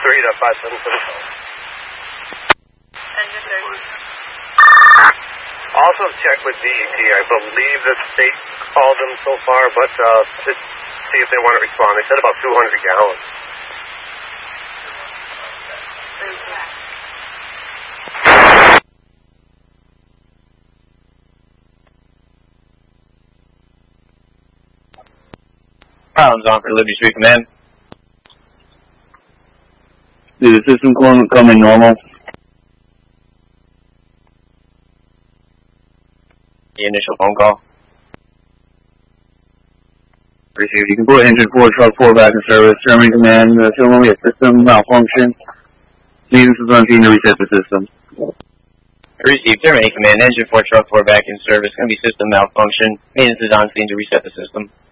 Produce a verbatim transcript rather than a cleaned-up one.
three to five seven seven. Engine thirty. Also check with D E P. I believe the state called them so far, but uh, to see if they want to respond. They said about two hundred gallons. Problems on for Liberty Street Command. Is the system coming normal? The initial phone call. Received. You can put engine four, truck four back in service. German Command, uh, showing me a system malfunction. Needing some team to reset the system. Received. Germany Command, engine four, truck four back in service. Going to be system malfunction. Maintenance is on scene to reset the system.